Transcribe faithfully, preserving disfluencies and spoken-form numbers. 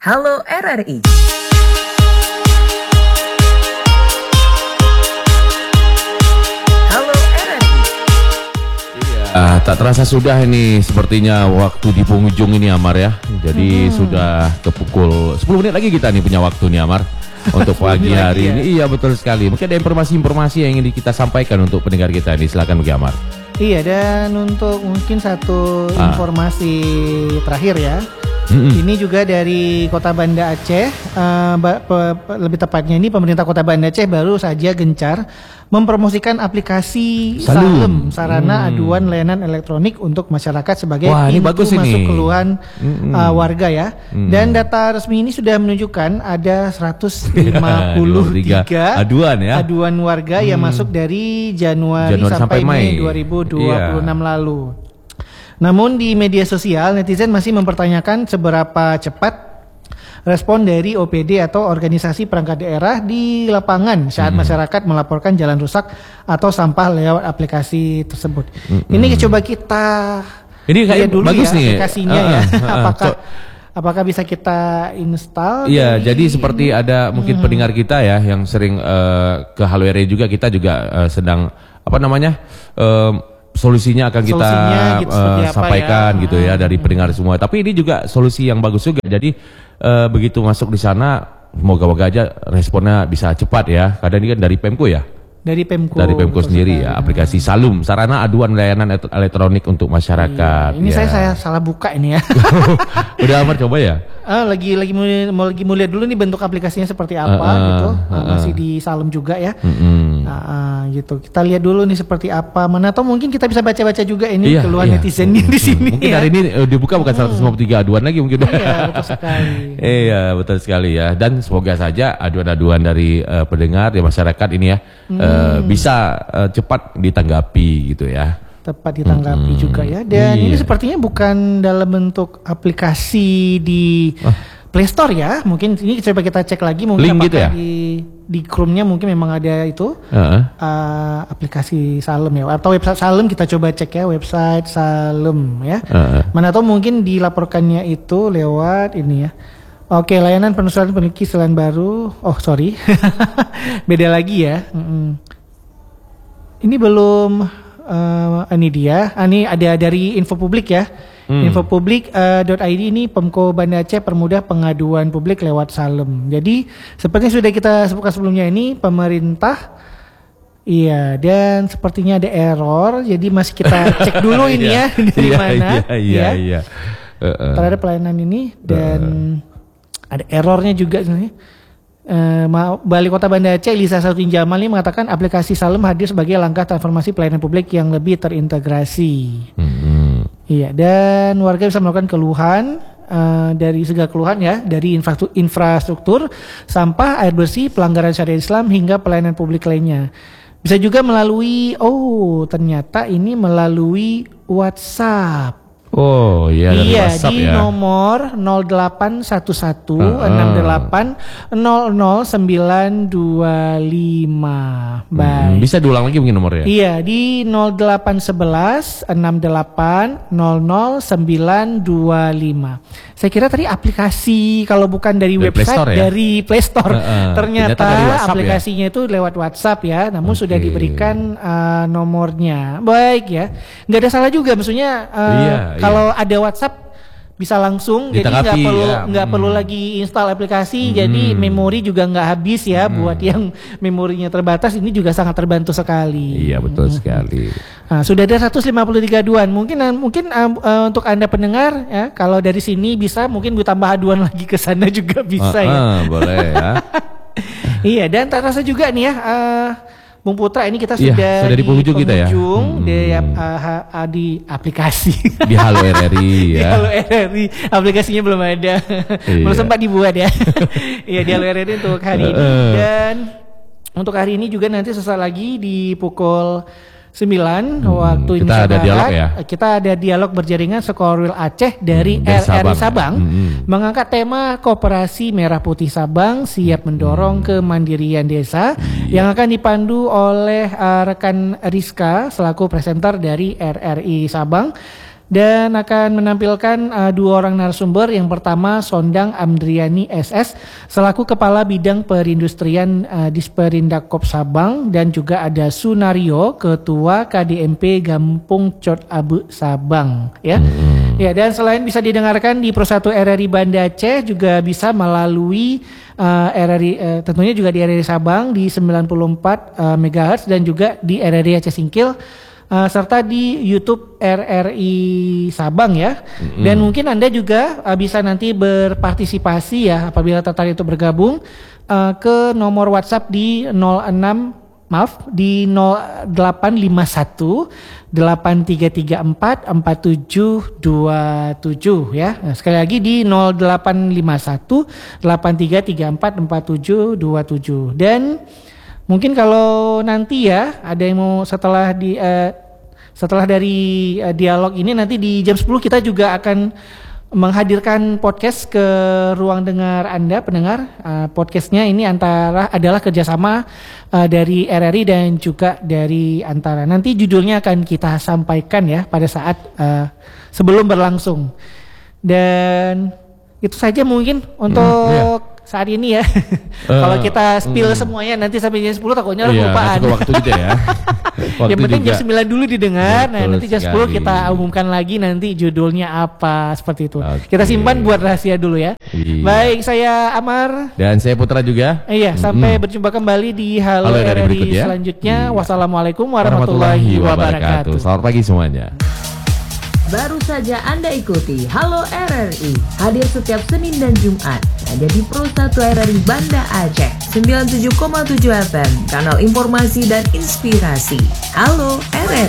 Halo R R I. Halo R R I. Ah, tak terasa sudah ini sepertinya waktu di penghujung ini Amar ya. Jadi hmm. sudah ke pukul sepuluh menit lagi kita nih punya waktu nih Amar untuk pagi hari ya. ini. Iya betul sekali. Mungkin ada informasi-informasi yang ingin kita sampaikan untuk pendengar kita ini. Silakan bagi Amar. Iya, dan untuk mungkin satu ah. informasi terakhir ya. Mm-hmm. Ini juga dari Kota Banda Aceh, uh, ba- pe- pe- lebih tepatnya ini pemerintah Kota Banda Aceh baru saja gencar mempromosikan aplikasi Salum, Salum sarana hmm. aduan layanan elektronik untuk masyarakat sebagai Wah, pintu bagus masuk ini. keluhan mm-hmm. uh, warga ya. Mm-hmm. Dan data resmi ini sudah menunjukkan ada seratus lima puluh tiga aduan ya. Aduan warga hmm. yang masuk dari Januari, Januari sampai, sampai Mei dua ribu dua puluh enam yeah. lalu. Namun di media sosial netizen masih mempertanyakan seberapa cepat respon dari O P D atau organisasi perangkat daerah di lapangan saat hmm. masyarakat melaporkan jalan rusak atau sampah lewat aplikasi tersebut. Hmm. Ini coba kita ini kayak dulu bagus ya nih aplikasinya uh, ya. Uh, apakah so, apakah bisa kita install? Iya, jadi seperti ada mungkin hmm. pendengar kita ya yang sering uh, ke Halo R R I juga, kita juga uh, sedang apa namanya? Uh, solusinya akan kita gitu, uh, sampaikan ya? gitu ya dari pendengar semua. Tapi ini juga solusi yang bagus juga. Jadi uh, begitu masuk di sana, moga-moga aja responnya bisa cepat ya. Karena ini kan dari Pemko ya. Dari Pemko. Dari Pemko sendiri ya. Aplikasi Salum, sarana aduan layanan elektronik untuk masyarakat. Iya. Ini ya. saya saya salah buka ini ya. Udah Amar coba ya. Ah, lagi lagi mau, mau lagi mau lihat dulu nih bentuk aplikasinya seperti apa uh, uh, gitu. Uh, uh. Masih di Salum juga ya. Uh, uh. Nah, uh, gitu. Kita lihat dulu nih seperti apa. Mana atau mungkin kita bisa baca-baca juga ini iya, keluhan iya. netizennya di sini. Mungkin ya. hari ini uh, dibuka bukan seratus lima puluh tiga aduan lagi mungkin. Iya, betul sekali. Iya, betul sekali ya. Dan semoga saja aduan-aduan dari uh, pendengar di masyarakat ini ya hmm. uh, bisa uh, cepat ditanggapi gitu ya. Tepat ditanggapi hmm. juga ya. Dan iya. ini sepertinya bukan dalam bentuk aplikasi di oh. Play Store ya. Mungkin ini coba kita cek lagi mungkin link apakah gitu ya? di di Chrome-nya mungkin memang ada itu uh-huh. uh, aplikasi Salum ya, atau website Salum. Kita coba cek ya website Salum ya. Uh-huh. Mana tahu mungkin dilaporkannya itu lewat ini ya. Oke, layanan penelusuran peneliti selain baru. Oh sorry, beda lagi ya. Mm-mm. Ini belum. Uh, ini dia, ah, ini ada dari info publik ya. Hmm. infopublik dot i d ini Pemko Banda Aceh permudah pengaduan publik lewat Salum. Jadi seperti sudah kita sebutkan sebelumnya ini pemerintah, iya, dan sepertinya ada error. Jadi masih kita cek dulu ini ya dari iya, mana iya, iya, ya iya. Uh, uh. terhadap pelayanan ini, dan uh. ada errornya juga sebenarnya. Uh, Bali Kota Banda Aceh Lisa Sautin Jamal ini mengatakan aplikasi Salum hadir sebagai langkah transformasi pelayanan publik yang lebih terintegrasi. Hmm. Iya, dan warga bisa melakukan keluhan uh, dari segala keluhan ya, dari infrastruktur, infrastruktur, sampah, air bersih, pelanggaran syariat Islam hingga pelayanan publik lainnya. Bisa juga melalui, oh ternyata ini melalui WhatsApp. Oh iya, dari iya WhatsApp di ya. nomor nol delapan satu satu enam delapan nol nol sembilan dua lima. Baik. Hmm, bisa diulang lagi mungkin nomornya? Iya, di nol delapan satu satu enam delapan nol nol sembilan dua lima. Saya kira tadi aplikasi kalau bukan dari, dari website Play Store, ya? Dari Play Store. Uh, uh, ternyata aplikasinya ya? Itu lewat WhatsApp ya, namun okay. sudah diberikan uh, nomornya. Baik ya. Nggak ada salah juga, maksudnya uh, iya, kalau iya. ada WhatsApp bisa langsung, ditanggapi, jadi nggak perlu nggak ya. perlu hmm. lagi install aplikasi, hmm. jadi memori juga nggak habis ya. Hmm. Buat yang memorinya terbatas ini juga sangat terbantu sekali. Iya betul hmm. sekali. Nah, sudah ada seratus lima puluh tiga aduan. Mungkin mungkin uh, uh, untuk Anda pendengar ya, kalau dari sini bisa mungkin gue tambah aduan lagi ke sana juga bisa uh, ya. Uh, boleh ya. Iya, dan tak rasa juga nih ya. Uh, Bung Putra, ini kita sudah, ya, sudah di penghujung kita ya. Hmm. Di, uh, uh, di aplikasi. Di Halo R R I ya. Di Halo R R I, aplikasinya belum ada. Iya. Belum sempat dibuat ya. Iya, di Halo R R I untuk hari ini. Dan untuk hari ini juga nanti sesaat lagi di pukul sembilan hmm, waktu kita Indonesia ada Barat, dialog ya. Kita ada dialog berjaringan Sekorwil Aceh dari, hmm, dari R R I Sabang, Sabang hmm. mengangkat tema Koperasi Merah Putih Sabang siap mendorong hmm. kemandirian desa, hmm. yang akan dipandu oleh uh, rekan Rizka selaku presenter dari R R I Sabang. dan akan menampilkan uh, dua orang narasumber. Yang pertama Sondang Amdriani S S selaku Kepala Bidang Perindustrian uh, Disperindak Sabang, dan juga ada Sunario Ketua K D M P Gampung Cot Abu Sabang ya. Hmm. Ya, dan selain bisa didengarkan di Pro satu R R I Banda Aceh, juga bisa melalui uh, R R I uh, tentunya juga di R R I Sabang di sembilan puluh empat uh, megahertz dan juga di R R I Aceh Singkil. Uh, serta di YouTube R R I Sabang ya. Mm-hmm. Dan mungkin Anda juga uh, bisa nanti berpartisipasi ya apabila tertarik untuk bergabung uh, ke nomor WhatsApp di nol enam maaf di nol delapan lima satu delapan tiga tiga empat empat tujuh dua tujuh ya. Nah, sekali lagi di nol delapan lima satu delapan tiga tiga empat empat tujuh dua tujuh. Dan mungkin kalau nanti ya ada yang mau setelah di uh, setelah dari uh, dialog ini, nanti di jam sepuluh kita juga akan menghadirkan podcast ke ruang dengar Anda pendengar. Uh, podcastnya ini antara adalah kerjasama uh, dari R R I dan juga dari Antara. Nanti judulnya akan kita sampaikan ya pada saat uh, sebelum berlangsung. Dan itu saja mungkin untuk hmm, yeah. saat ini ya. Uh, Kalau kita spill hmm. semuanya nanti sampai jam sepuluh takutnya iya, kelupaan. Waktu juga ya. Waktu yang penting juga. jam sembilan dulu didengar. Betul, nah nanti jam sepuluh sekali. kita umumkan lagi nanti judulnya apa seperti itu. Okay. Kita simpan buat rahasia dulu ya. Iya. Baik, saya Amar. Dan saya Putra juga. Iya, sampai hmm. berjumpa kembali di Halo, Halo R R I ya. selanjutnya. Iya. Wassalamualaikum warahmatullahi, warahmatullahi wabarakatuh. Selamat pagi semuanya. Baru saja Anda ikuti Halo R R I, hadir setiap Senin dan Jumat hanya di Pro satu R R I Banda Aceh sembilan puluh tujuh koma tujuh F M, kanal informasi dan inspirasi. Halo R R I.